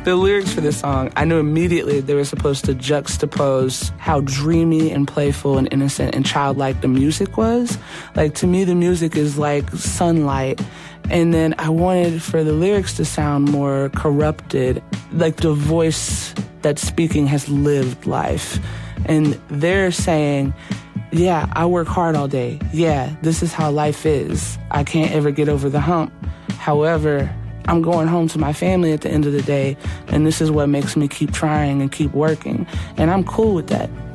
The lyrics for this song, I knew immediately they were supposed to juxtapose how dreamy and playful and innocent and childlike the music was. Like, to me, the music is like sunlight. And then I wanted for the lyrics to sound more corrupted, like the voice that's speaking has lived life. And they're saying, yeah, I work hard all day. Yeah, this is how life is. I can't ever get over the hump. However, I'm going home to my family at the end of the day, and this is what makes me keep trying and keep working. And I'm cool with that.